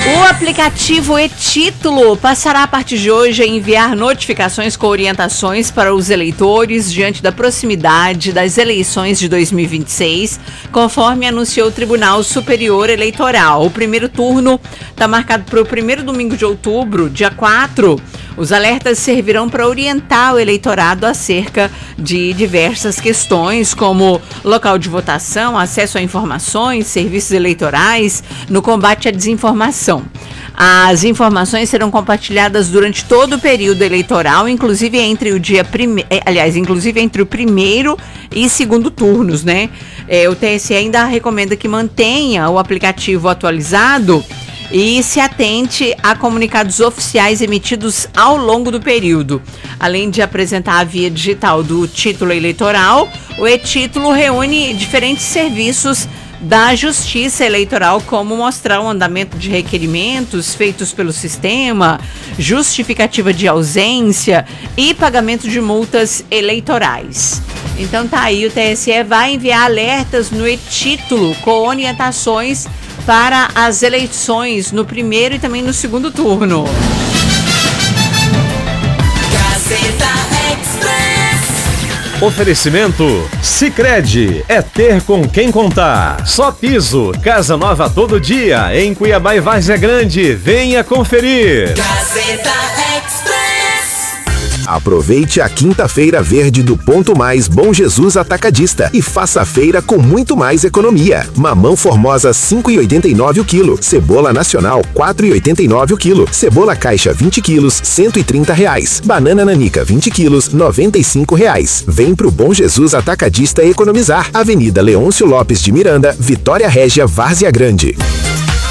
O aplicativo e-Título passará a partir de hoje a enviar notificações com orientações para os eleitores diante da proximidade das eleições de 2026, conforme anunciou o Tribunal Superior Eleitoral. O primeiro turno está marcado para o primeiro domingo de outubro, dia 4. Os alertas servirão para orientar o eleitorado acerca de diversas questões, como local de votação, acesso a informações, serviços eleitorais, no combate à desinformação. As informações serão compartilhadas durante todo o período eleitoral, inclusive entre o primeiro e segundo turnos, né? O TSE ainda recomenda que mantenha o aplicativo atualizado e se atente a comunicados oficiais emitidos ao longo do período. Além de apresentar a via digital do título eleitoral, o e-Título reúne diferentes serviços da Justiça Eleitoral, como mostrar o andamento de requerimentos feitos pelo sistema, justificativa de ausência e pagamento de multas eleitorais. Então tá aí, o TSE vai enviar alertas no e-Título com orientações para as eleições no primeiro e também no segundo turno. Oferecimento Sicredi, é ter com quem contar. Só Piso, casa nova todo dia, em Cuiabá e Várzea Grande. Venha conferir. Gazeta Express. Aproveite a quinta-feira verde do Ponto Mais Bom Jesus Atacadista e faça a feira com muito mais economia. Mamão Formosa 5,89 o quilo, cebola nacional 4,89 o quilo, cebola caixa 20 quilos R$130, banana nanica 20 quilos R$95. Vem pro Bom Jesus Atacadista economizar. Avenida Leôncio Lopes de Miranda, Vitória Régia, Várzea Grande.